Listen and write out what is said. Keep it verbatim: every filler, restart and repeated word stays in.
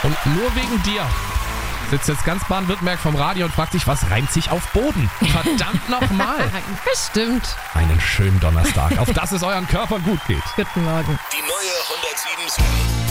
Und nur wegen dir sitzt jetzt ganz Baden-Württemberg vom Radio und fragt sich, was reimt sich auf Boden? Verdammt nochmal. Bestimmt. Einen schönen Donnerstag, auf dass es euren Körpern gut geht. Guten Morgen. Die neue hundertsieben Sieben.